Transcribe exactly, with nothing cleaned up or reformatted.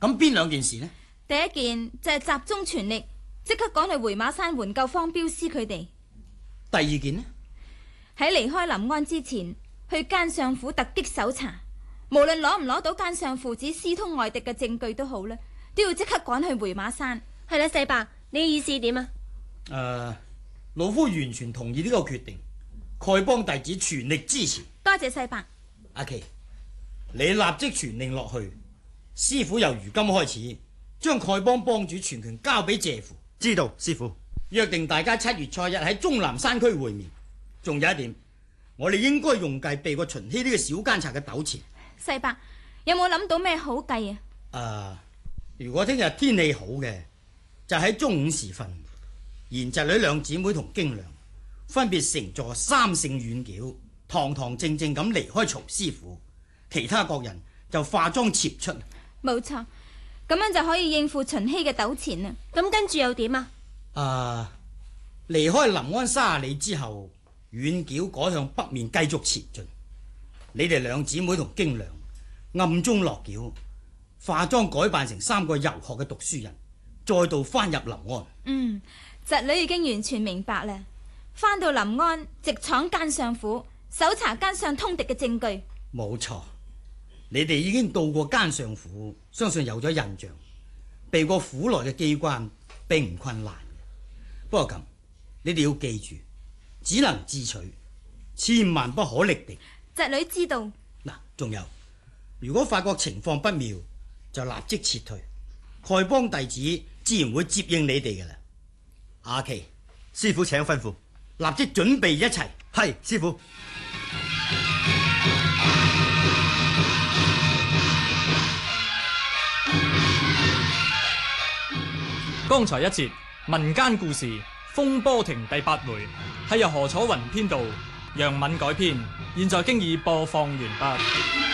咁邊兩件事呢？ 第一件就係集中全力，即刻趕去回馬山援救方標師佢哋。 第二件呢？ 喺離開臨安之前，去奸相府突擊搜查，無論攞唔攞到奸相父子私通外敵嘅證據都好啦，都要即刻趕去回馬山。 係啦，世伯，你意思點啊？ 誒、呃，老夫完全同意呢個決定，丐幫弟子全力支持。 多謝世伯。 阿琪，你立即傳令落去，師傅由如今開始將丐幫幫主全權交俾謝父。 知道，師傅。 約定大家七月初一喺終南山區會面。仲有一點，我哋應該用計避過秦希呢個小奸賊嘅糾纏。 世伯，有冇諗到咩好計啊？ 誒、呃，如果聽日天氣好嘅，就喺中午時分，賢侄女兩姊妹同京良分別乘坐三聖遠轎，堂堂正正咁離開曹師傅，其他各人就化妝撤出。 冇錯，咁樣就可以應付秦希嘅糾纏啦。 咁跟住又點啊？ 誒、呃，離開臨安三十里之後，遠轎改向北面繼續前進。你哋兩姊妹同京良暗中落轎，化妝改扮成三個遊學嘅讀書人，再度翻入臨安。 嗯，侄女已經完全明白啦。翻到臨安，直闖奸相府，搜查奸相通敵嘅證據。 冇錯，你哋已經到過奸相府，相信有咗印象，避過府內嘅機關並唔困難。不過咁，你哋要記住，只能智取，千萬不可力敵。 侄女知道。 嗱，仲有，如果發覺情況不妙，就立即撤退。丐幫弟子自然會接應你哋㗎啦。阿琪， 師傅請吩咐。 立即準備一齊。 係，師傅。 剛才一節民間故事《風波亭》第八回係由何楚雲編導，楊敏改編，現在經已播放完畢。